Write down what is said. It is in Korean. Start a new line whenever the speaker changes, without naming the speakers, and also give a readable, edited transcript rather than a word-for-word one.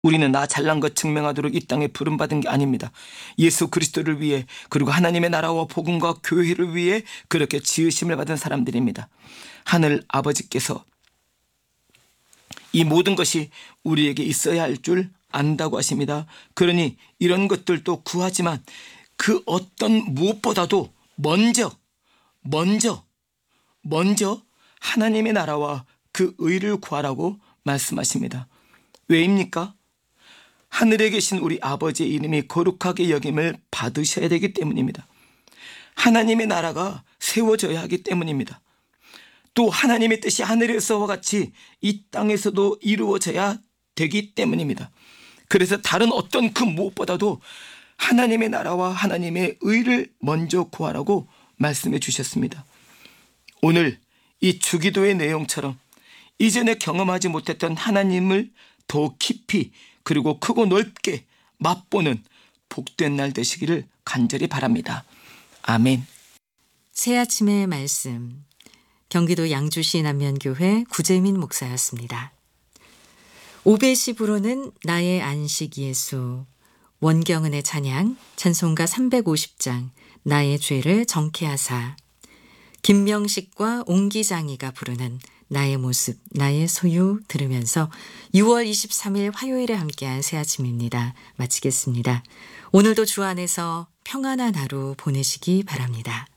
우리는 나 잘난 것 증명하도록 이 땅에 부름받은 게 아닙니다. 예수 그리스도를 위해, 그리고 하나님의 나라와 복음과 교회를 위해 그렇게 지으심을 받은 사람들입니다. 하늘 아버지께서 이 모든 것이 우리에게 있어야 할 줄 안다고 하십니다. 그러니 이런 것들도 구하지만 그 어떤 무엇보다도 먼저 하나님의 나라와 그 의를 구하라고 말씀하십니다. 왜입니까? 하늘에 계신 우리 아버지의 이름이 거룩하게 여김을 받으셔야 되기 때문입니다. 하나님의 나라가 세워져야 하기 때문입니다. 또 하나님의 뜻이 하늘에서와 같이 이 땅에서도 이루어져야 되기 때문입니다. 그래서 다른 어떤 그 무엇보다도 하나님의 나라와 하나님의 의를 먼저 구하라고 말씀해 주셨습니다. 오늘 이 주기도의 내용처럼 이전에 경험하지 못했던 하나님을 더 깊이 그리고 크고 넓게 맛보는 복된 날 되시기를 간절히 바랍니다. 아멘.
새아침의 말씀, 경기도 양주시 남면교회 구재민 목사였습니다. 오배시부로는 나의 안식 예수, 원경은의 찬양, 찬송가 350장, 나의 죄를 정케하사, 김명식과 옹기장이가 부르는 나의 모습, 나의 소유 들으면서 6월 23일 화요일에 함께한 새아침입니다. 마치겠습니다. 오늘도 주 안에서 평안한 하루 보내시기 바랍니다.